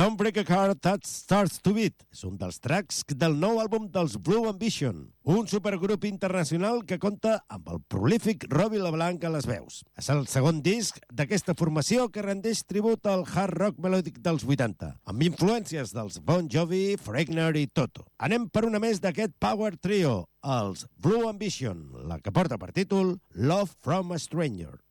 Don't Break a Heart That Starts to Beat és un dels tracks del nou àlbum dels Blue Ambition, un supergrup internacional que compta amb el prolífic Robbie LeBlanc a les veus. És el segon disc d'aquesta formació que rendeix tribut al hard rock melòdic dels 80, amb influències dels Bon Jovi, Fregner i Toto. Anem per una més d'aquest power trio, els Blue Ambition, la que porta per títol Love from a Stranger.